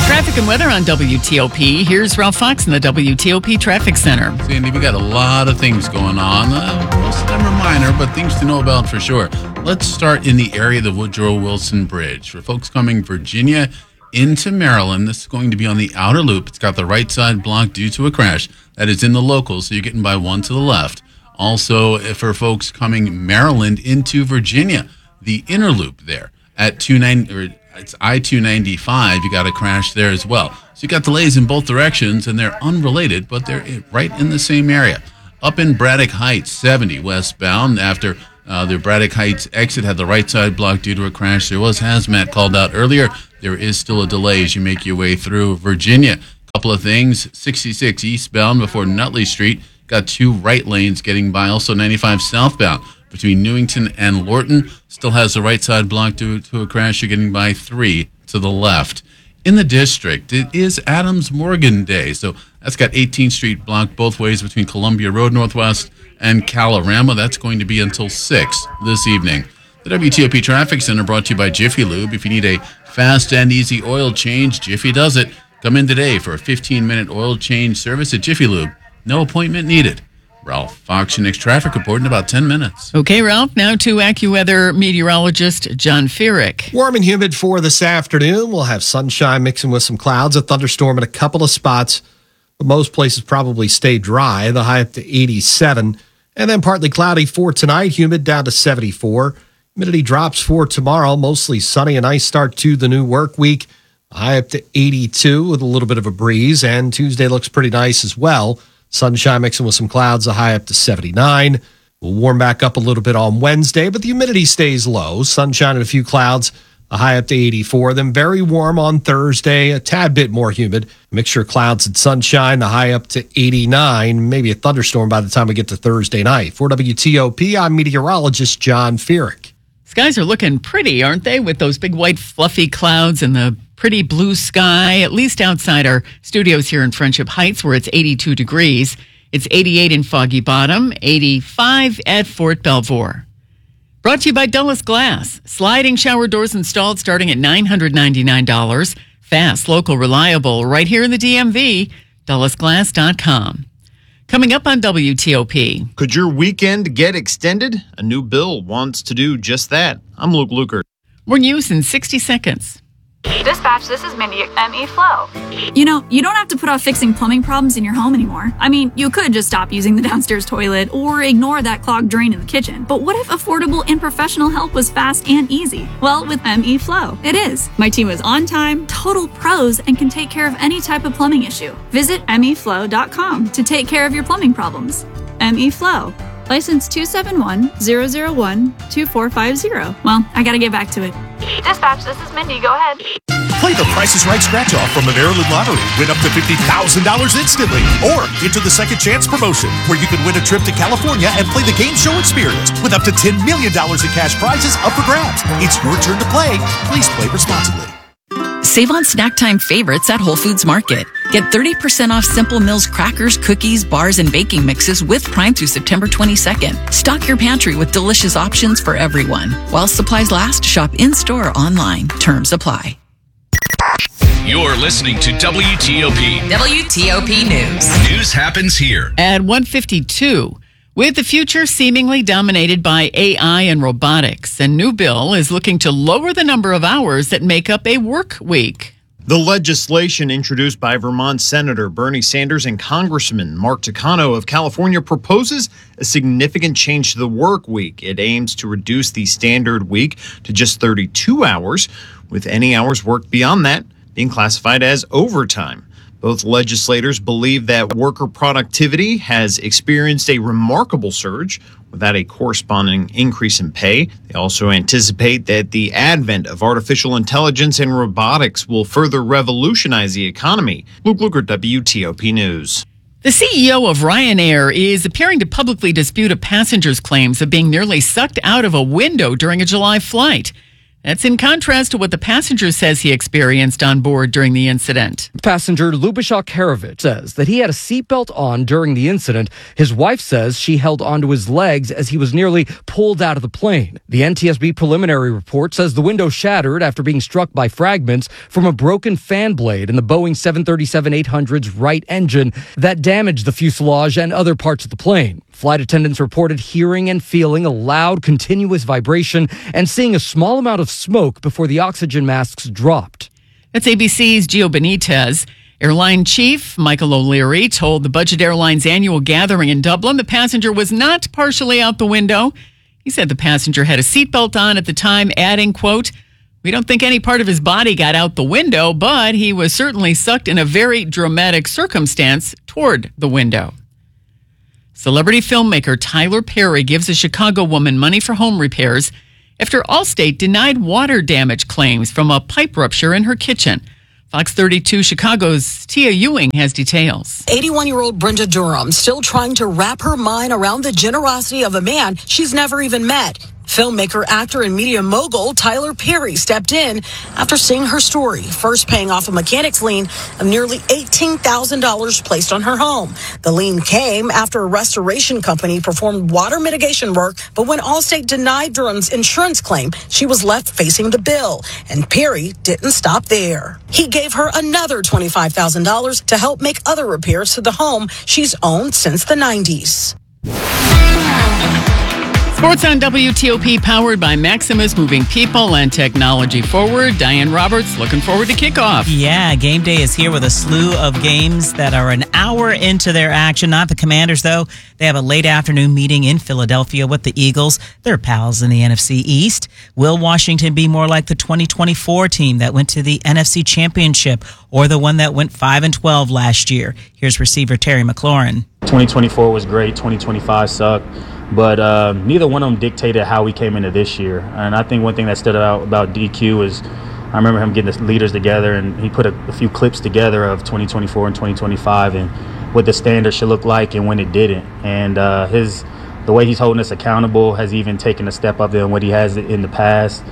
Traffic and weather on WTOP. Here's Ralph Fox in the WTOP Traffic Center. Sandy, we got a lot of things going on. Most of them are minor, but things to know about for sure. Let's start in the area of the Woodrow Wilson Bridge. For folks coming Virginia into Maryland, this is going to be on the outer loop. It's got the right side blocked due to a crash. That is in the local, so you're getting by one to the left. Also, for folks coming Maryland into Virginia, the inner loop there at it's I-295. You got a crash there as well. So you got delays in both directions, and they're unrelated, but they're right in the same area. Up in Braddock Heights, 70 westbound, after the Braddock Heights exit had the right side blocked due to a crash. There was hazmat called out earlier. There is still a delay as you make your way through Virginia. Couple of things. 66 eastbound before Nutley Street. Got two right lanes getting by. Also 95 southbound between Newington and Lorton. Still has the right side blocked due to a crash. You're getting by 3 to the left. In the district, it is Adams Morgan Day. So that's got 18th Street blocked both ways between Columbia Road Northwest and Calorama. That's going to be until 6 this evening. The WTOP Traffic Center brought to you by Jiffy Lube. If you need a fast and easy oil change, Jiffy does it. Come in today for a 15-minute oil change service at Jiffy Lube. No appointment needed. Ralph Fox, your next traffic report in about 10 minutes. Okay, Ralph, now to AccuWeather meteorologist John Feerick. Warm and humid for this afternoon. We'll have sunshine mixing with some clouds, a thunderstorm in a couple of spots. But most places probably stay dry, the high up to 87. And then partly cloudy for tonight, humid down to 74. Humidity drops for tomorrow, mostly sunny, a nice start to the new work week. High up to 82 with a little bit of a breeze. And Tuesday looks pretty nice as well. Sunshine mixing with some clouds, a high up to 79. We'll warm back up a little bit on Wednesday, but the humidity stays low. Sunshine and a few clouds, a high up to 84. Then very warm on Thursday, a tad bit more humid. A mixture of clouds and sunshine, the high up to 89. Maybe a thunderstorm by the time we get to Thursday night. For WTOP, I'm meteorologist John Feerick. Skies are looking pretty, aren't they? With those big white fluffy clouds and the pretty blue sky, at least outside our studios here in Friendship Heights, where it's 82 degrees. It's 88 in Foggy Bottom, 85 at Fort Belvoir. Brought to you by Dulles Glass. Sliding shower doors installed starting at $999. Fast, local, reliable, right here in the DMV. DullesGlass.com. Coming up on WTOP. Could your weekend get extended? A new bill wants to do just that. I'm Luke Lukert. More news in 60 seconds. Dispatch, this is Mindy at ME Flow. You know, you don't have to put off fixing plumbing problems in your home anymore. I mean, you could just stop using the downstairs toilet or ignore that clogged drain in the kitchen. But what if affordable and professional help was fast and easy? Well, with ME Flow, it is. My team is on time, total pros, and can take care of any type of plumbing issue. Visit meflow.com to take care of your plumbing problems. ME Flow. License 271-001-2450. Well, I gotta get back to it. Dispatch, this is Mindy. Go ahead. Play the Price is Right scratch-off from the Maryland Lottery. Win up to $50,000 instantly. Or enter the Second Chance promotion, where you can win a trip to California and play the game show experience with up to $10 million in cash prizes up for grabs. It's your turn to play. Please play responsibly. Save on snack time favorites at Whole Foods Market. Get 30% off Simple Mills crackers, cookies, bars, and baking mixes with Prime through September 22nd. Stock your pantry with delicious options for everyone. While supplies last, shop in-store or online. Terms apply. You're listening to WTOP. WTOP News. News happens here. At 1:52. With the future seemingly dominated by AI and robotics, a new bill is looking to lower the number of hours that make up a work week. The legislation introduced by Vermont Senator Bernie Sanders and Congressman Mark Takano of California proposes a significant change to the work week. It aims to reduce the standard week to just 32 hours, with any hours worked beyond that being classified as overtime. Both legislators believe that worker productivity has experienced a remarkable surge without a corresponding increase in pay. They also anticipate that the advent of artificial intelligence and robotics will further revolutionize the economy. Luke Lukert, WTOP News. The CEO of Ryanair is appearing to publicly dispute a passenger's claims of being nearly sucked out of a window during a July flight. That's in contrast to what the passenger says he experienced on board during the incident. Passenger Lubisha Karovich says that he had a seatbelt on during the incident. His wife says she held onto his legs as he was nearly pulled out of the plane. The NTSB preliminary report says the window shattered after being struck by fragments from a broken fan blade in the Boeing 737-800's right engine that damaged the fuselage and other parts of the plane. Flight attendants reported hearing and feeling a loud, continuous vibration and seeing a small amount of smoke before the oxygen masks dropped. That's ABC's Gio Benitez. Airline chief Michael O'Leary told the Budget Airlines annual gathering in Dublin the passenger was not partially out the window. He said the passenger had a seatbelt on at the time, adding, quote, "We don't think any part of his body got out the window, but he was certainly sucked in a very dramatic circumstance toward the window." Celebrity filmmaker Tyler Perry gives a Chicago woman money for home repairs after Allstate denied water damage claims from a pipe rupture in her kitchen. Fox 32 Chicago's Tia Ewing has details. 81-year-old Brenda Durham still trying to wrap her mind around the generosity of a man she's never even met. Filmmaker, actor, and media mogul Tyler Perry stepped in after seeing her story, first paying off a mechanic's lien of nearly $18,000 placed on her home. The lien came after a restoration company performed water mitigation work, but when Allstate denied Durham's insurance claim, she was left facing the bill. And Perry didn't stop there. He gave her another $25,000 to help make other repairs to the home she's owned since the 90s. Sports on WTOP, powered by Maximus, moving people and technology forward. Diane Roberts, looking forward to kickoff. Yeah, game day is here with a slew of games that are an hour into their action. Not the Commanders, though. They have a late afternoon meeting in Philadelphia with the Eagles. They're pals in the NFC East. Will Washington be more like the 2024 team that went to the NFC Championship or the one that went 5-12 last year? Here's receiver Terry McLaurin. 2024 was great. 2025 sucked. But neither one of them dictated how we came into this year. And I think one thing that stood out about DQ is I remember him getting the leaders together, and he put a few clips together of 2024 and 2025 and what the standard should look like and when it didn't. And the way he's holding us accountable has even taken a step up than what he has in the past.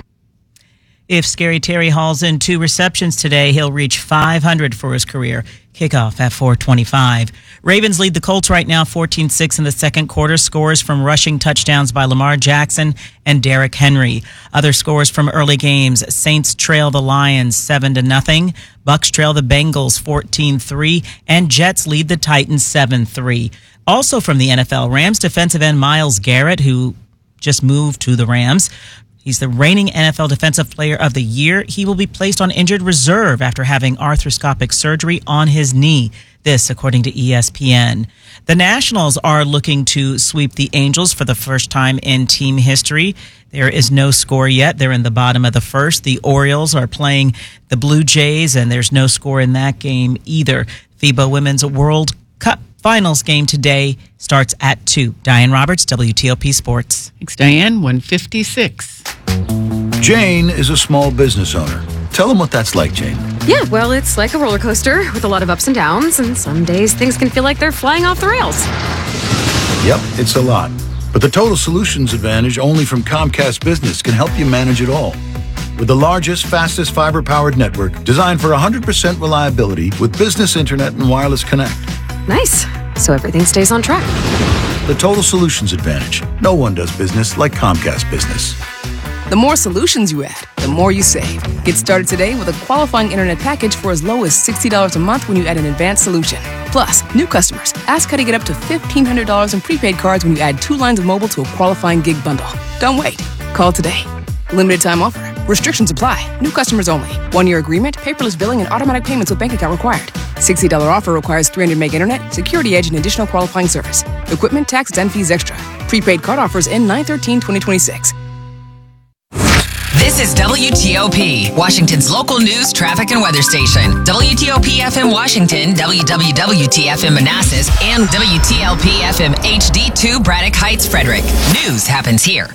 If Scary Terry hauls in 2 receptions today, he'll reach 500 for his career. Kickoff at 4:25. Ravens lead the Colts right now 14-6 in the second quarter. Scores from rushing touchdowns by Lamar Jackson and Derrick Henry. Other scores from early games. Saints trail the Lions 7-0. Bucks trail the Bengals 14-3. And Jets lead the Titans 7-3. Also from the NFL, Rams defensive end Myles Garrett, who just moved to the Rams. He's the reigning NFL Defensive Player of the Year. He will be placed on injured reserve after having arthroscopic surgery on his knee. This, according to ESPN. The Nationals are looking to sweep the Angels for the first time in team history. There is no score yet. They're in the bottom of the first. The Orioles are playing the Blue Jays, and there's no score in that game either. FIBA Women's World Cup Finals game today starts at 2. Diane Roberts, WTOP Sports. Thanks, Diane. 156. Jane is a small business owner. Tell them what that's like, Jane. Yeah, well, it's like a roller coaster with a lot of ups and downs, and some days things can feel like they're flying off the rails. Yep, it's a lot. But the Total Solutions Advantage only from Comcast Business can help you manage it all. With the largest, fastest fiber-powered network designed for 100% reliability with business internet and wireless connect. Nice. So everything stays on track. The Total Solutions Advantage. No one does business like Comcast Business. The more solutions you add, the more you save. Get started today with a qualifying internet package for as low as $60 a month when you add an advanced solution. Plus, new customers, ask how to get up to $1,500 in prepaid cards when you add 2 lines of mobile to a qualifying gig bundle. Don't wait. Call today. Limited time offer. Restrictions apply. New customers only. 1-year agreement, paperless billing, and automatic payments with bank account required. $60 offer requires 300 meg internet, security edge, and additional qualifying service. Equipment, taxes, and fees extra. Prepaid card offers end 9/13/2026. This is WTOP, Washington's local news, traffic, and weather station. WTOP FM Washington, WWWT FM Manassas, and WTLP FM HD2 Braddock Heights, Frederick. News happens here.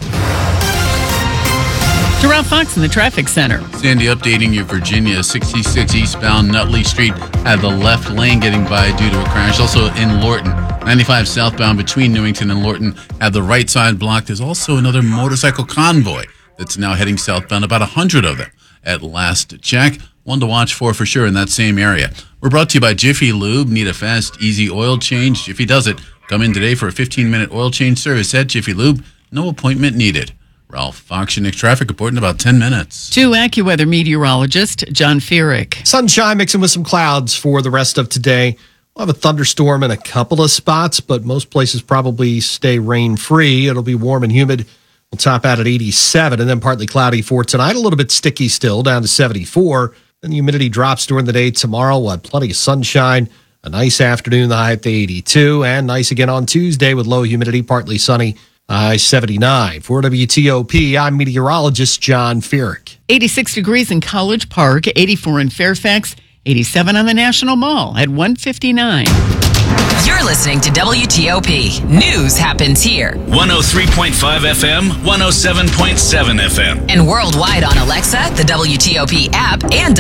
Ralph Fox in the traffic center. Sandy updating you, Virginia. 66 eastbound Nutley Street had the left lane getting by due to a crash. Also in Lorton. 95 southbound between Newington and Lorton had the right side blocked. There's also another motorcycle convoy that's now heading southbound, about 100 of them at last check. One to watch for sure in that same area. We're brought to you by Jiffy Lube. Need a fast, easy oil change? Jiffy does it. Come in today for a 15-minute oil change service at Jiffy Lube. No appointment needed. Ralph Fox, your next traffic report in about 10 minutes. To AccuWeather meteorologist John Feerick. Sunshine mixing with some clouds for the rest of today. We'll have a thunderstorm in a couple of spots, but most places probably stay rain-free. It'll be warm and humid. We'll top out at 87, and then partly cloudy for tonight. A little bit sticky still, down to 74. Then the humidity drops during the day tomorrow. We'll have plenty of sunshine. A nice afternoon, the high at 82, and nice again on Tuesday with low humidity, partly sunny. High 79. For WTOP, I'm meteorologist John Feerick. 86 degrees in College Park, 84 in Fairfax, 87 on the National Mall at 159. You're listening to WTOP. News happens here. 103.5 FM, 107.7 FM. And worldwide on Alexa, the WTOP app, and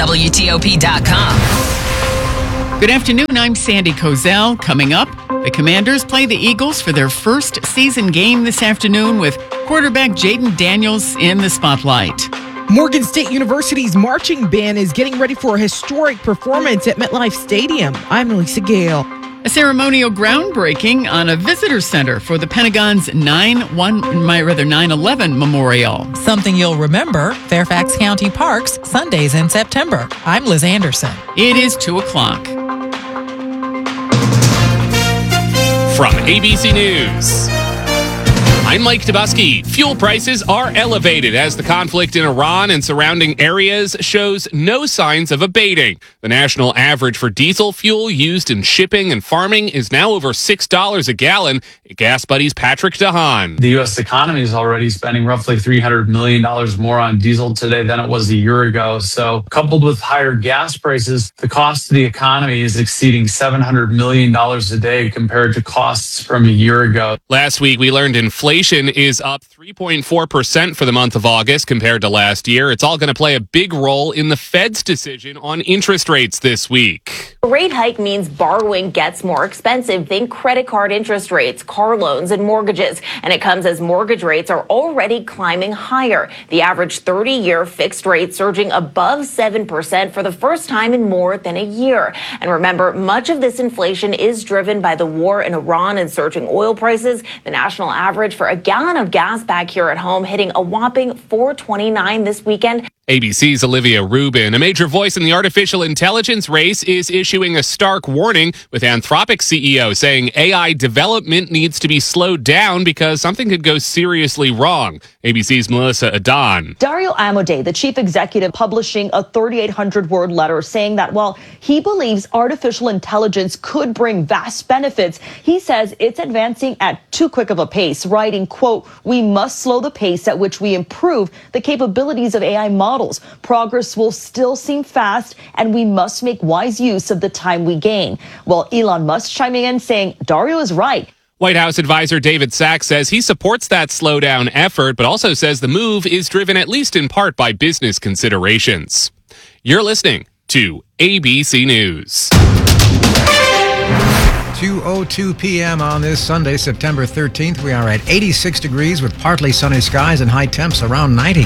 WTOP.com. Good afternoon. I'm Sandy Kozel. Coming up, the Commanders play the Eagles for their first season game this afternoon with quarterback Jaden Daniels in the spotlight. Morgan State University's marching band is getting ready for a historic performance at MetLife Stadium. I'm Lisa Gale. A ceremonial groundbreaking on a visitor center for the Pentagon's 9/11 Memorial. Something you'll remember, Fairfax County Parks, Sundays in September. I'm Liz Anderson. It is 2 o'clock. From ABC News, I'm Mike Tabusky. Fuel prices are elevated as the conflict in Iran and surrounding areas shows no signs of abating. The national average for diesel fuel used in shipping and farming is now over $6 a gallon. Gas Buddy's Patrick DeHaan. The U.S. economy is already spending roughly $300 million more on diesel today than it was a year ago. So coupled with higher gas prices, the cost to the economy is exceeding $700 million a day compared to costs from a year ago. Last week, we learned inflation is up 3.4% for the month of August compared to last year. It's all going to play a big role in the Fed's decision on interest rates this week. A rate hike means borrowing gets more expensive. Think credit card interest rates, car loans, and mortgages. And it comes as mortgage rates are already climbing higher. The average 30-year fixed rate surging above 7% for the first time in more than a year. And remember, much of this inflation is driven by the war in Iran and surging oil prices. The national average for a gallon of gas back here at home hitting a whopping $4.29 this weekend. ABC's Olivia Rubin, a major voice in the artificial intelligence race, is issuing a stark warning with Anthropic CEO saying AI development needs to be slowed down because something could go seriously wrong. ABC's Melissa Adon. Dario Amodei, the chief executive, publishing a 3,800-word letter saying that while he believes artificial intelligence could bring vast benefits, he says it's advancing at too quick of a pace, writing, quote, "We must slow the pace at which we improve the capabilities of AI models. Progress will still seem fast, and we must make wise use of the time we gain." Well, Elon Musk chiming in saying Dario is right. White House advisor David Sachs says he supports that slowdown effort, but also says the move is driven at least in part by business considerations. You're listening to ABC News. 2:02 p.m. on this Sunday, September 13th. We are at 86 degrees with partly sunny skies and high temps around 90.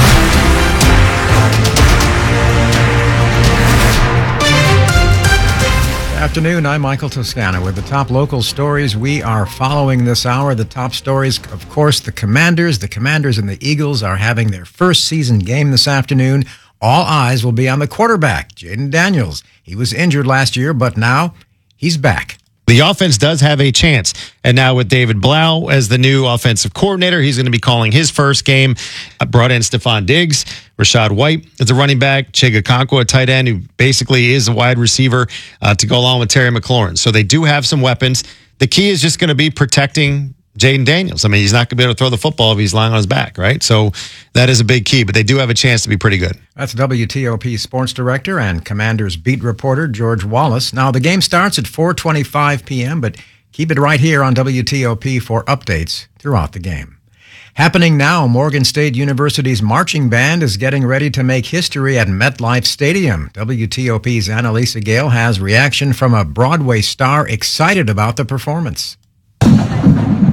Afternoon, I'm Michael Toscano with the top local stories we are following this hour. The top stories, of course, the Commanders and the Eagles are having their first season game this afternoon. All eyes will be on the quarterback, Jaden Daniels. He was injured last year, but now he's back. The offense does have a chance. And now with David Blau as the new offensive coordinator, he's going to be calling his first game. Brought in Stephon Diggs, Rashad White as a running back, Chig Okonkwo, a tight end who basically is a wide receiver to go along with Terry McLaurin. So they do have some weapons. The key is just going to be protecting Jaden Daniels. I mean, he's not going to be able to throw the football if he's lying on his back, right? So that is a big key, but they do have a chance to be pretty good. That's WTOP sports director and Commanders beat reporter George Wallace. Now, the game starts at 4:25 p.m., but keep it right here on WTOP for updates throughout the game. Happening now, Morgan State University's marching band is getting ready to make history at MetLife Stadium. WTOP's Annalisa Gale has reaction from a Broadway star excited about the performance.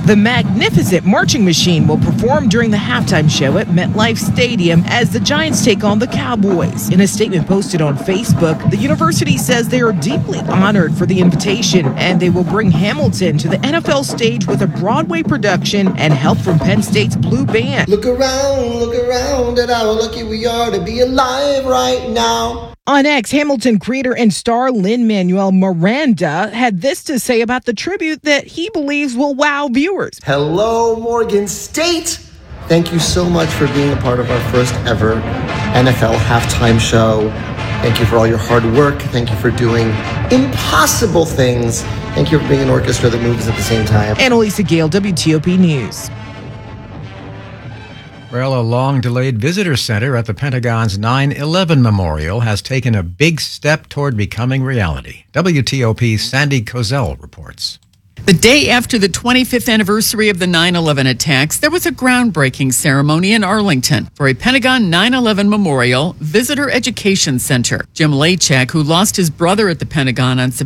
The magnificent marching machine will perform during the halftime show at MetLife Stadium as the Giants take on the Cowboys. In a statement posted on Facebook, the university says they are deeply honored for the invitation, and they will bring Hamilton to the NFL stage with a Broadway production and help from Penn State's Blue Band. Look around at how lucky we are to be alive right now. On X, Hamilton creator and star Lin-Manuel Miranda had this to say about the tribute that he believes will wow viewers. Hello, Morgan State. Thank you so much for being a part of our first ever NFL halftime show. Thank you for all your hard work. Thank you for doing impossible things. Thank you for being an orchestra that moves at the same time. Annalisa Gale, WTOP News. Well, a long-delayed visitor center at the Pentagon's 9/11 Memorial has taken a big step toward becoming reality. WTOP's Sandy Kozel reports. The day after the 25th anniversary of the 9/11 attacks, there was a groundbreaking ceremony in Arlington for a Pentagon 9/11 Memorial Visitor Education Center. Jim Lachak, who lost his brother at the Pentagon on